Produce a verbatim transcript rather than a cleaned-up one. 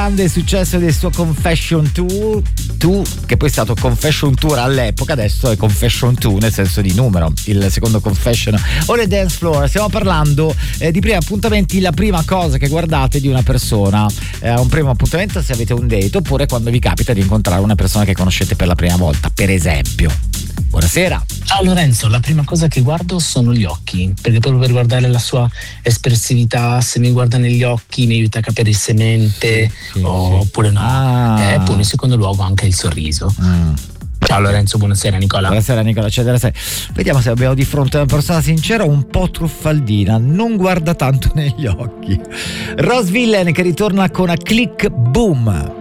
grande successo del suo Confession Tour, tu, che poi è stato Confession Tour all'epoca, adesso è Confession due nel senso di numero, il secondo Confession. Ora è Dance Floor, stiamo parlando eh, di primi appuntamenti, la prima cosa che guardate di una persona, eh, un primo appuntamento se avete un date, oppure quando vi capita di incontrare una persona che conoscete per la prima volta, per esempio. Buonasera. Ciao Lorenzo, la prima cosa che guardo sono gli occhi, perché proprio per guardare la sua espressività, se mi guarda negli occhi mi aiuta a capire se mente sì, oppure no. Ah. E poi in secondo luogo anche il sorriso. Mm. Ciao Lorenzo, buonasera Nicola. Buonasera Nicola, cioè, vediamo se abbiamo di fronte una persona sincera o un po' truffaldina, non guarda tanto negli occhi. Rose Villain che ritorna con A Click Boom.